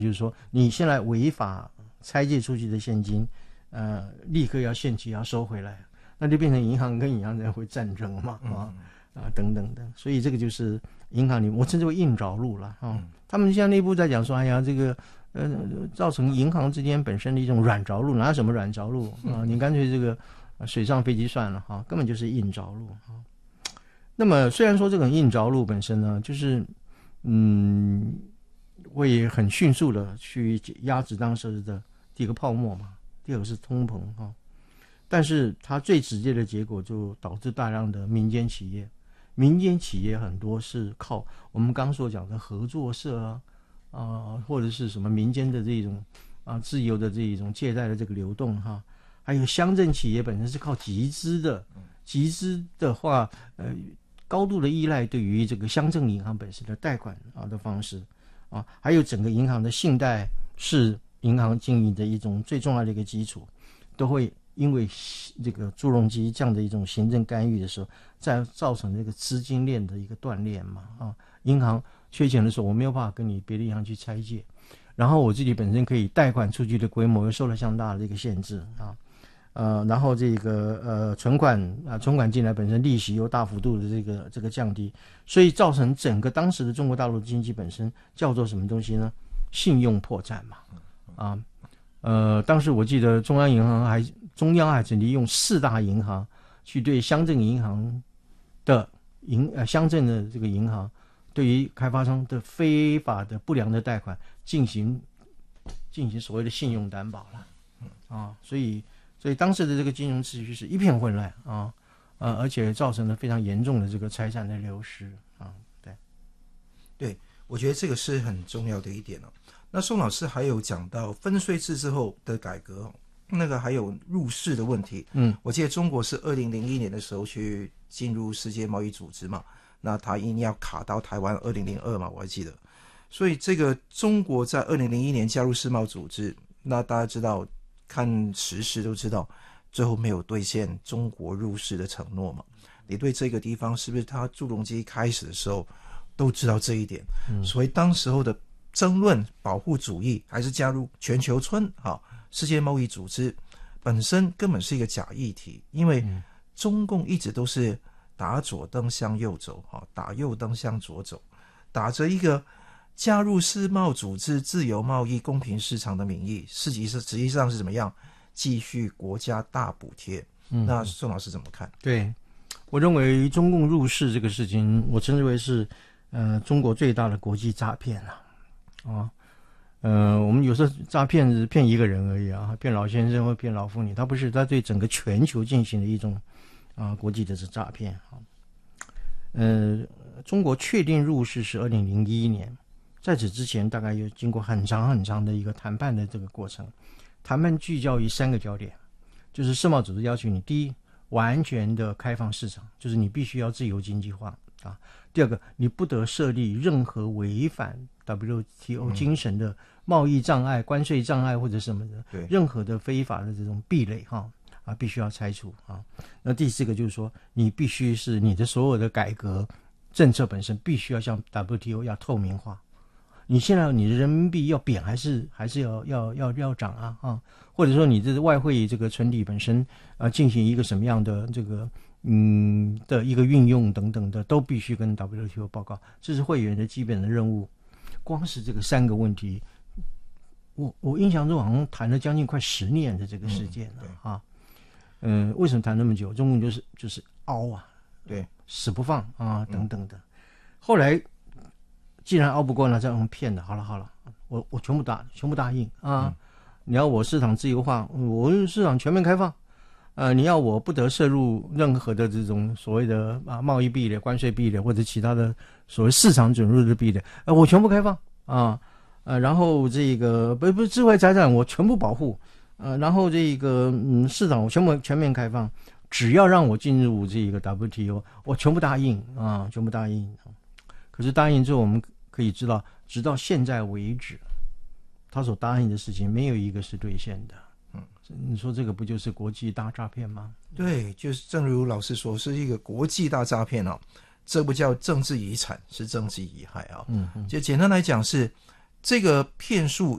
就是说你现在违法拆借出去的现金，立刻要限期要收回来，那就变成银行跟银行之间会战争嘛，等等的，所以这个就是银行里我称之为硬着陆了啊。他们现在内部在讲说，哎呀，这个造成银行之间本身的一种软着陆，哪有什么软着陆啊？你干脆这个水上飞机算了哈，根本就是硬着陆啊。那么虽然说这种硬着陆本身呢，就是会很迅速的去压制当时的第一个泡沫嘛，第二个是通膨哈，但是它最直接的结果就导致大量的民间企业很多是靠我们刚所讲的合作社或者是什么民间的这种自由的这种借贷的这个流动哈，还有乡镇企业本身是靠集资的话高度的依赖对于这个乡镇银行本身的贷款的方式还有整个银行的信贷是银行经营的一种最重要的一个基础，都会因为这个朱镕基这样的一种行政干预的时候，再造成这个资金链的一个断裂嘛银行缺钱的时候，我没有办法跟你别的银行去拆借，然后我自己本身可以贷款出去的规模又受了相当大的一个限制然后这个存款进来本身利息又大幅度的这个降低，所以造成整个当时的中国大陆经济本身叫做什么东西呢？信用破产嘛当时我记得中央还曾利用4大银行去对乡镇银行的乡镇的这个银行对于开发商的非法的不良的贷款进行所谓的信用担保了所以当时的这个金融秩序是一片混乱而且造成了非常严重的这个财产的流失对，我觉得这个是很重要的一点那宋老师还有讲到分税制之后的改革那个还有入世的问题我记得中国是2001年的时候去进入世界贸易组织嘛，那他一定要卡到台湾2002嘛，我还记得，所以这个中国在2001年加入世贸组织，那大家知道看时事都知道最后没有兑现中国入世的承诺嘛，你对这个地方是不是他朱镕基开始的时候都知道这一点所以当时候的争论保护主义还是加入全球村世界贸易组织本身根本是一个假议题，因为中共一直都是打左灯向右走打右灯向左走，打着一个加入世贸组织自由贸易公平市场的名义，实际上是怎么样继续国家大补贴那宋老师怎么看？ 对，我认为中共入世这个事情我称之为是中国最大的国际诈骗我们有时候诈骗是骗一个人而已骗老先生或骗老妇女，他不是，他对整个全球进行的一种国际的诈骗中国确定入世是2001年，在此之前大概有经过很长很长的一个谈判的这个过程，谈判聚焦于3个焦点，就是世贸组织要求你第一，完全的开放市场，就是你必须要自由经济化第二个，你不得设立任何违反 WTO 精神的贸易障碍、关税障碍或者什么的，任何的非法的这种壁垒必须要拆除那第4个就是说，你必须是你的所有的改革政策本身必须要向 WTO 要透明化。你现在你的人民币要贬还是要涨或者说你这外汇这个存底本身进行一个什么样的这个的一个运用等等的，都必须跟 WTO 报告，这是会员的基本的任务。光是这个3个问题，我印象中好像谈了将近快10年的这个事件了为什么谈那么久？中共就是凹对， 死不放等等的。后来既然熬不过了，再用骗的，好了，我全部答应你要我市场自由化，我市场全面开放你要我不得涉入任何的这种所谓的贸易壁垒、关税壁垒或者其他的所谓市场准入的壁垒我全部开放然后这个不智慧财产我全部保护然后这个市场我全面开放，只要让我进入这个 WTO 我全部答应全部答应可是答应之后我们可以知道，直到现在为止他所答应的事情没有一个是兑现的你说这个不就是国际大诈骗吗？ 对，就是正如老师说，是一个国际大诈骗这不叫政治遗产，是政治遗害就简单来讲是这个骗术